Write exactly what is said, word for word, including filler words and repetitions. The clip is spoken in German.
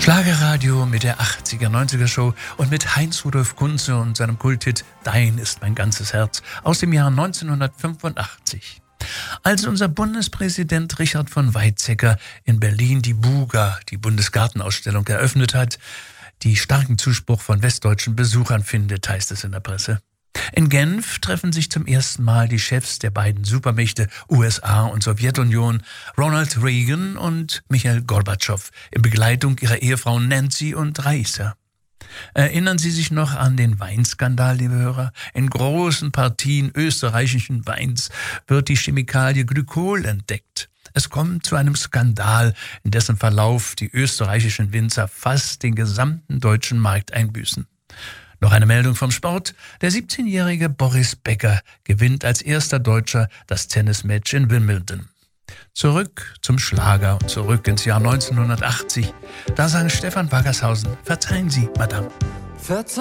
Schlagerradio mit der achtziger, neunziger Show und mit Heinz-Rudolf Kunze und seinem Kulthit Dein ist mein ganzes Herz aus dem Jahr neunzehnhundertfünfundachtzig. Als unser Bundespräsident Richard von Weizsäcker in Berlin die Buga, die Bundesgartenausstellung, eröffnet hat, die starken Zuspruch von westdeutschen Besuchern findet, heißt es in der Presse. In Genf treffen sich zum ersten Mal die Chefs der beiden Supermächte U S A und Sowjetunion, Ronald Reagan und Michail Gorbatschow, in Begleitung ihrer Ehefrauen Nancy und Raisa. Erinnern Sie sich noch an den Weinskandal, liebe Hörer? In großen Partien österreichischen Weins wird die Chemikalie Glykol entdeckt. Es kommt zu einem Skandal, in dessen Verlauf die österreichischen Winzer fast den gesamten deutschen Markt einbüßen. Noch eine Meldung vom Sport. Der siebzehnjährige Boris Becker gewinnt als erster Deutscher das Tennismatch in Wimbledon. Zurück zum Schlager und zurück ins Jahr neunzehnhundertachtzig. Da sang Stefan Waggershausen: Verzeihen Sie, Madame. Verzeihen